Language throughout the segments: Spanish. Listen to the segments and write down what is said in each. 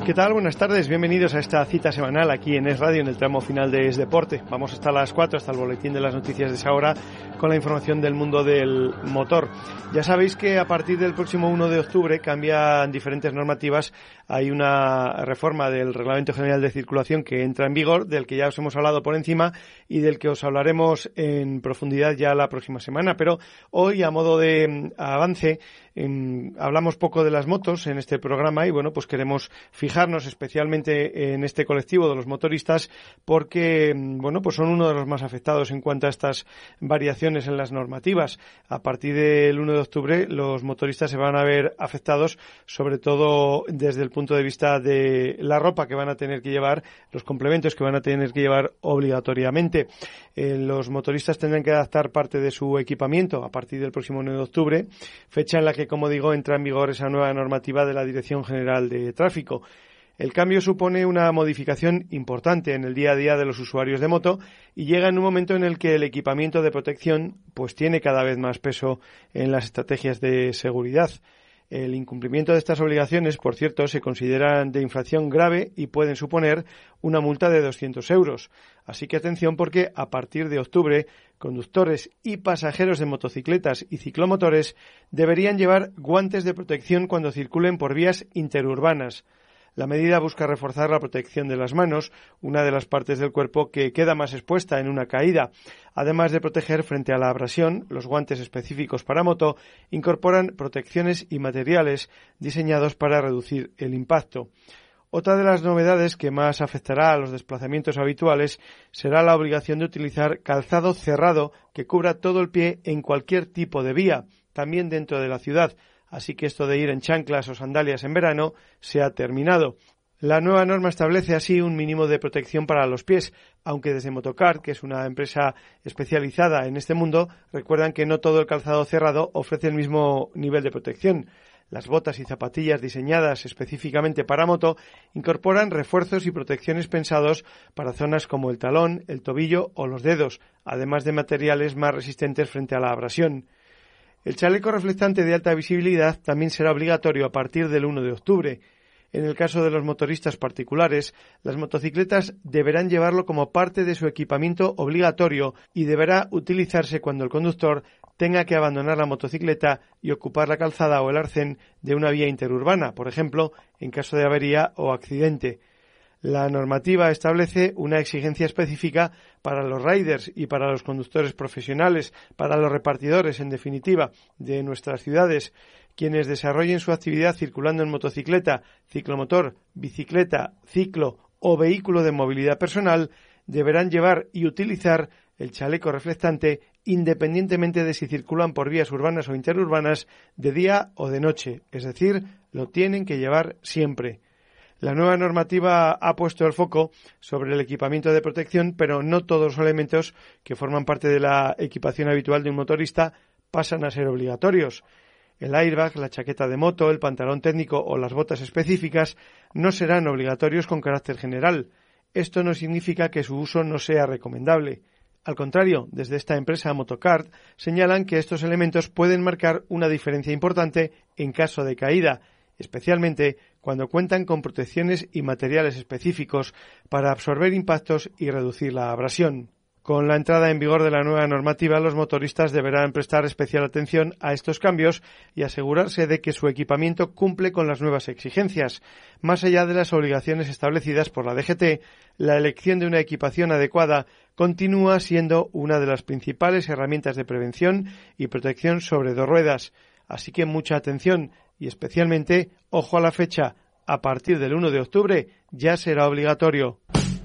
¿Qué tal? Buenas tardes, bienvenidos a esta cita semanal aquí en Es Radio, en el tramo final de Es Deporte. Vamos hasta las 4, hasta el boletín de las noticias de esa hora, con la información del mundo del motor. Ya sabéis que a partir del próximo 1 de octubre cambian diferentes normativas. Hay una reforma del Reglamento General de Circulación que entra en vigor, del que ya os hemos hablado por encima y del que os hablaremos en profundidad ya la próxima semana. Pero hoy, a modo de avance, hablamos poco de las motos en este programa y bueno, pues queremos fijarnos especialmente en este colectivo de los motoristas porque bueno, pues son uno de los más afectados en cuanto a estas variaciones en las normativas. A partir del 1 de octubre los motoristas se van a ver afectados, sobre todo desde el punto de vista de la ropa que van a tener que llevar, los complementos que van a tener que llevar obligatoriamente. Los motoristas tendrán que adaptar parte de su equipamiento a partir del próximo 1 de octubre, fecha en la que, como digo, entra en vigor esa nueva normativa de la Dirección General de Tráfico. El cambio supone una modificación importante en el día a día de los usuarios de moto y llega en un momento en el que el equipamiento de protección pues tiene cada vez más peso en las estrategias de seguridad. El incumplimiento de estas obligaciones, por cierto, se consideran de infracción grave y pueden suponer una multa de 200 euros. Así que atención, porque a partir de octubre, conductores y pasajeros de motocicletas y ciclomotores deberían llevar guantes de protección cuando circulen por vías interurbanas. La medida busca reforzar la protección de las manos, una de las partes del cuerpo que queda más expuesta en una caída. Además de proteger frente a la abrasión, los guantes específicos para moto incorporan protecciones y materiales diseñados para reducir el impacto. Otra de las novedades que más afectará a los desplazamientos habituales será la obligación de utilizar calzado cerrado que cubra todo el pie en cualquier tipo de vía, también dentro de la ciudad. Así que esto de ir en chanclas o sandalias en verano se ha terminado. La nueva norma establece así un mínimo de protección para los pies, aunque desde Motocart, que es una empresa especializada en este mundo, recuerdan que no todo el calzado cerrado ofrece el mismo nivel de protección. Las botas y zapatillas diseñadas específicamente para moto incorporan refuerzos y protecciones pensados para zonas como el talón, el tobillo o los dedos, además de materiales más resistentes frente a la abrasión. El chaleco reflectante de alta visibilidad también será obligatorio a partir del 1 de octubre. En el caso de los motoristas particulares, las motocicletas deberán llevarlo como parte de su equipamiento obligatorio y deberá utilizarse cuando el conductor tenga que abandonar la motocicleta y ocupar la calzada o el arcén de una vía interurbana, por ejemplo, en caso de avería o accidente. La normativa establece una exigencia específica para los riders y para los conductores profesionales, para los repartidores, en definitiva, de nuestras ciudades, quienes desarrollen su actividad circulando en motocicleta, ciclomotor, bicicleta, ciclo o vehículo de movilidad personal, deberán llevar y utilizar el chaleco reflectante independientemente de si circulan por vías urbanas o interurbanas de día o de noche, es decir, lo tienen que llevar siempre. La nueva normativa ha puesto el foco sobre el equipamiento de protección, pero no todos los elementos que forman parte de la equipación habitual de un motorista pasan a ser obligatorios. El airbag, la chaqueta de moto, el pantalón técnico o las botas específicas no serán obligatorios con carácter general. Esto no significa que su uso no sea recomendable. Al contrario, desde esta empresa Motocart señalan que estos elementos pueden marcar una diferencia importante en caso de caída, especialmente cuando cuentan con protecciones y materiales específicos para absorber impactos y reducir la abrasión. Con la entrada en vigor de la nueva normativa, los motoristas deberán prestar especial atención a estos cambios y asegurarse de que su equipamiento cumple con las nuevas exigencias. Más allá de las obligaciones establecidas por la DGT, la elección de una equipación adecuada continúa siendo una de las principales herramientas de prevención y protección sobre dos ruedas. Así que mucha atención y especialmente ojo a la fecha. A partir del 1 de octubre ya será obligatorio.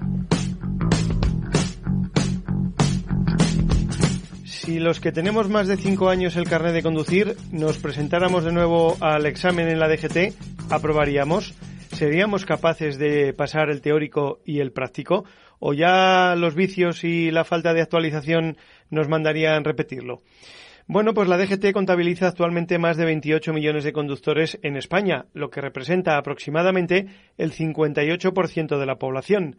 Si los que tenemos más de 5 años el carnet de conducir nos presentáramos de nuevo al examen en la DGT, ¿aprobaríamos? ¿Seríamos capaces de pasar el teórico y el práctico? ¿O ya los vicios y la falta de actualización nos mandarían repetirlo? Bueno, pues la DGT contabiliza actualmente más de 28 millones de conductores en España, lo que representa aproximadamente el 58% de la población.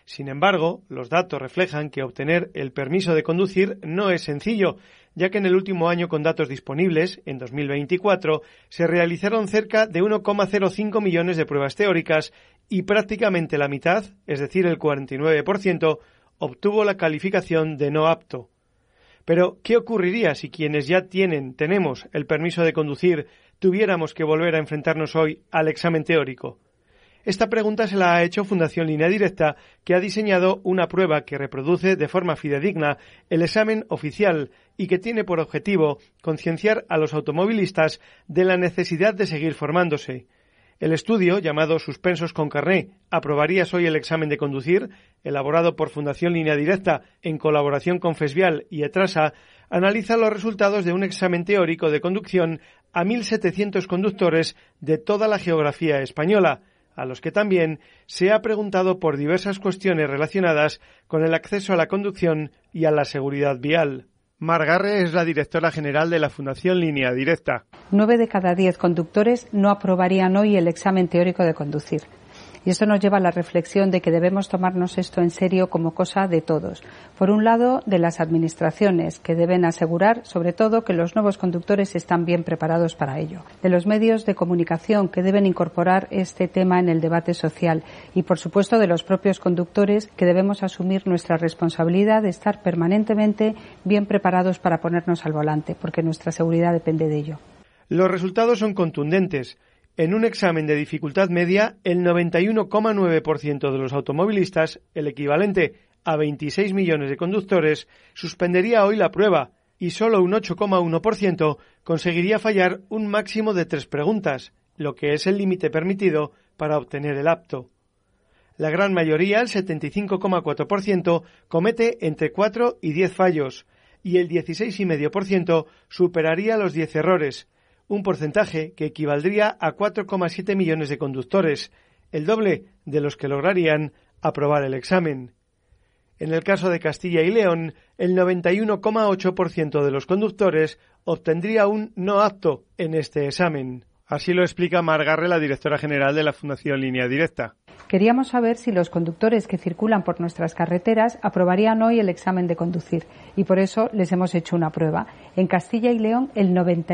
Sin embargo, los datos reflejan que obtener el permiso de conducir no es sencillo, ya que en el último año con datos disponibles, en 2024, se realizaron cerca de 1,05 millones de pruebas teóricas y prácticamente la mitad, es decir, el 49%, obtuvo la calificación de no apto. Pero, ¿qué ocurriría si quienes ya tenemos el permiso de conducir, tuviéramos que volver a enfrentarnos hoy al examen teórico? Esta pregunta se la ha hecho Fundación Línea Directa, que ha diseñado una prueba que reproduce de forma fidedigna el examen oficial y que tiene por objetivo concienciar a los automovilistas de la necesidad de seguir formándose. El estudio, llamado Suspensos con Carné, ¿aprobarías hoy el examen de conducir?, elaborado por Fundación Línea Directa en colaboración con Fesvial y Etrasa, analiza los resultados de un examen teórico de conducción a 1.700 conductores de toda la geografía española, a los que también se ha preguntado por diversas cuestiones relacionadas con el acceso a la conducción y a la seguridad vial. Mar Garre es la directora general de la Fundación Línea Directa. 9 de cada 10 conductores no aprobarían hoy el examen teórico de conducir. Y esto nos lleva a la reflexión de que debemos tomarnos esto en serio como cosa de todos. Por un lado, de las administraciones, que deben asegurar, sobre todo, que los nuevos conductores están bien preparados para ello. De los medios de comunicación, que deben incorporar este tema en el debate social. Y, por supuesto, de los propios conductores, que debemos asumir nuestra responsabilidad de estar permanentemente bien preparados para ponernos al volante, porque nuestra seguridad depende de ello. Los resultados son contundentes. En un examen de dificultad media, el 91,9% de los automovilistas, el equivalente a 26 millones de conductores, suspendería hoy la prueba y solo un 8,1% conseguiría fallar un máximo de 3 preguntas, lo que es el límite permitido para obtener el apto. La gran mayoría, el 75,4%, comete entre 4 y 10 fallos y el 16,5% superaría los 10 errores, un porcentaje que equivaldría a 4,7 millones de conductores, el doble de los que lograrían aprobar el examen. En el caso de Castilla y León, el 91,8% de los conductores obtendría un no apto en este examen. Así lo explica Mar Garre, la directora general de la Fundación Línea Directa. Queríamos saber si los conductores que circulan por nuestras carreteras aprobarían hoy el examen de conducir y por eso les hemos hecho una prueba. En Castilla y León, el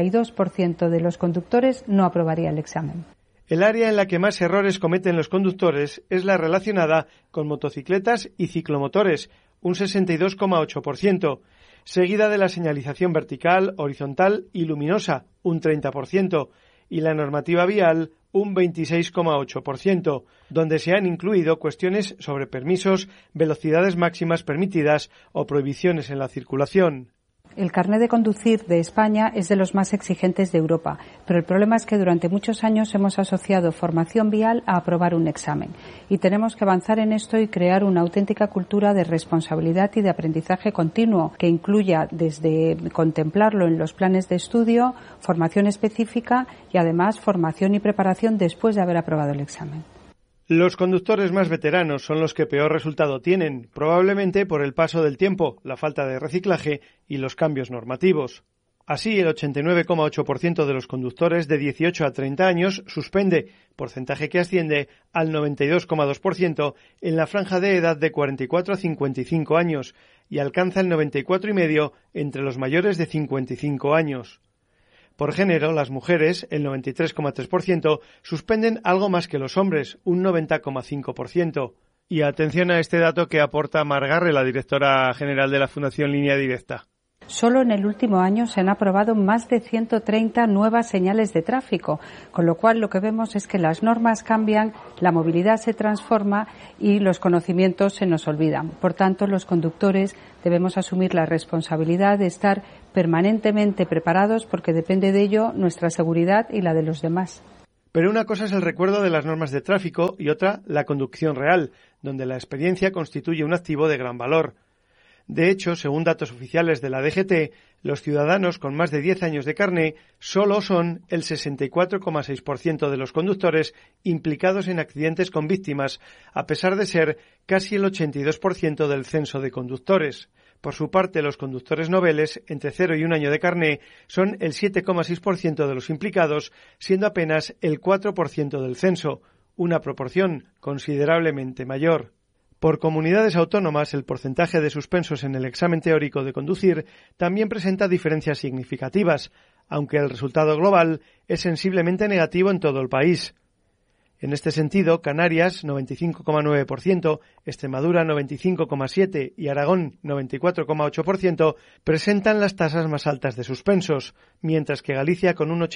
92% de los conductores no aprobaría el examen. El área en la que más errores cometen los conductores es la relacionada con motocicletas y ciclomotores, un 62,8%, seguida de la señalización vertical, horizontal y luminosa, un 30%, y la normativa vial, un 26,8%, donde se han incluido cuestiones sobre permisos, velocidades máximas permitidas o prohibiciones en la circulación. El carné de conducir de España es de los más exigentes de Europa, pero el problema es que durante muchos años hemos asociado formación vial a aprobar un examen y tenemos que avanzar en esto y crear una auténtica cultura de responsabilidad y de aprendizaje continuo que incluya desde contemplarlo en los planes de estudio, formación específica y además formación y preparación después de haber aprobado el examen. Los conductores más veteranos son los que peor resultado tienen, probablemente por el paso del tiempo, la falta de reciclaje y los cambios normativos. Así, el 89,8% de los conductores de 18 a 30 años suspende, porcentaje que asciende al 92,2% en la franja de edad de 44 a 55 años y alcanza el 94,5% entre los mayores de 55 años. Por género, las mujeres, el 93,3%, suspenden algo más que los hombres, un 90,5%. Y atención a este dato que aporta Mar Garre, la directora general de la Fundación Línea Directa. Solo en el último año se han aprobado más de 130 nuevas señales de tráfico, con lo cual lo que vemos es que las normas cambian, la movilidad se transforma y los conocimientos se nos olvidan. Por tanto, los conductores debemos asumir la responsabilidad de estar permanentemente preparados porque depende de ello nuestra seguridad y la de los demás. Pero una cosa es el recuerdo de las normas de tráfico y otra la conducción real, donde la experiencia constituye un activo de gran valor. De hecho, según datos oficiales de la DGT, los ciudadanos con más de 10 años de carné solo son el 64,6% de los conductores implicados en accidentes con víctimas, a pesar de ser casi el 82% del censo de conductores. Por su parte, los conductores noveles, entre 0 y 1 año de carné, son el 7,6% de los implicados, siendo apenas el 4% del censo, una proporción considerablemente mayor. Por comunidades autónomas, el porcentaje de suspensos en el examen teórico de conducir también presenta diferencias significativas, aunque el resultado global es sensiblemente negativo en todo el país. En este sentido, Canarias, 95,9%, Extremadura, 95,7% y Aragón, 94,8%, presentan las tasas más altas de suspensos, mientras que Galicia, con un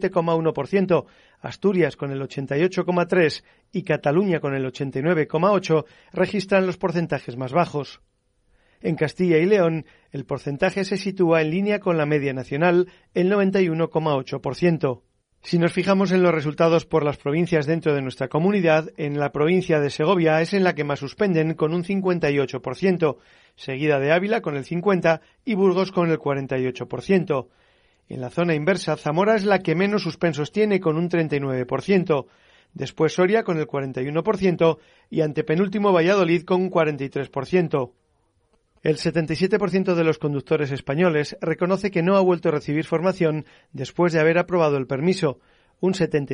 87,1%, Asturias, con el 88,3% y Cataluña, con el 89,8%, registran los porcentajes más bajos. En Castilla y León, el porcentaje se sitúa en línea con la media nacional, el 91,8%. Si nos fijamos en los resultados por las provincias dentro de nuestra comunidad, en la provincia de Segovia es en la que más suspenden, con un 58%, seguida de Ávila con el 50% y Burgos con el 48%. En la zona inversa, Zamora es la que menos suspensos tiene, con un 39%, después Soria con el 41% y antepenúltimo Valladolid con un 43%. El 77% de los conductores españoles reconoce que no ha vuelto a recibir formación después de haber aprobado el permiso, un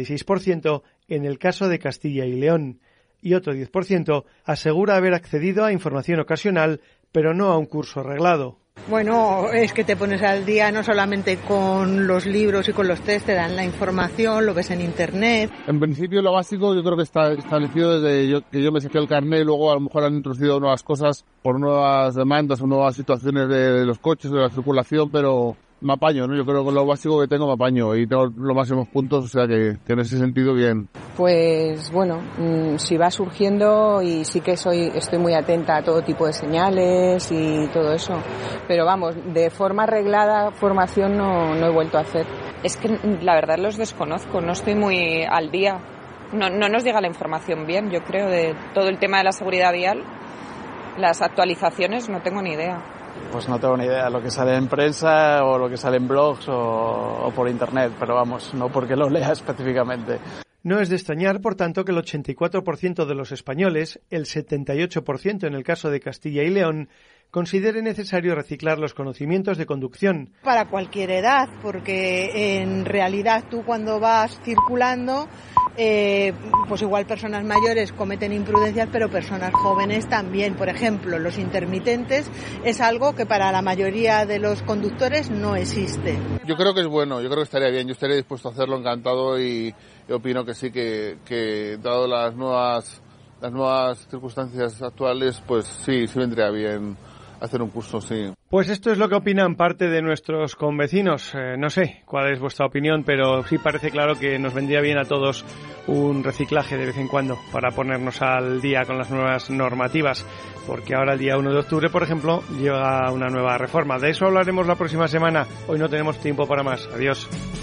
76% en el caso de Castilla y León, y otro 10% asegura haber accedido a información ocasional, pero no a un curso reglado. Bueno, es que te pones al día no solamente con los libros y con los test, te dan la información, lo ves en internet. En principio lo básico yo creo que está establecido desde que yo me saqué el carnet, luego a lo mejor han introducido nuevas cosas por nuevas demandas o nuevas situaciones de los coches, de la circulación, pero me apaño, ¿no? Yo creo que lo básico que tengo me apaño y tengo los máximos puntos, o sea que en ese sentido bien. Pues bueno, si va surgiendo y sí que estoy muy atenta a todo tipo de señales y todo eso, pero vamos, de forma reglada formación no he vuelto a hacer. Es que la verdad los desconozco, no estoy muy al día, no nos llega la información bien, yo creo, de todo el tema de la seguridad vial, las actualizaciones no tengo ni idea. Pues no tengo ni idea, lo que sale en prensa o lo que sale en blogs o por internet, pero vamos, no porque lo lea específicamente. No es de extrañar, por tanto, que el 84% de los españoles, el 78% en el caso de Castilla y León, considere necesario reciclar los conocimientos de conducción. Para cualquier edad, porque en realidad tú cuando vas circulando, pues igual personas mayores cometen imprudencias, pero personas jóvenes también. Por ejemplo, los intermitentes es algo que para la mayoría de los conductores no existe. Yo creo que es bueno, yo creo que estaría bien, yo estaría dispuesto a hacerlo, encantado, y opino que sí, que dado las nuevas circunstancias actuales, pues sí vendría bien hacer un curso, sí. Pues esto es lo que opinan parte de nuestros convecinos. No sé cuál es vuestra opinión, pero sí parece claro que nos vendría bien a todos un reciclaje de vez en cuando para ponernos al día con las nuevas normativas, porque ahora el día 1 de octubre, por ejemplo, llega una nueva reforma. De eso hablaremos la próxima semana. Hoy no tenemos tiempo para más. Adiós.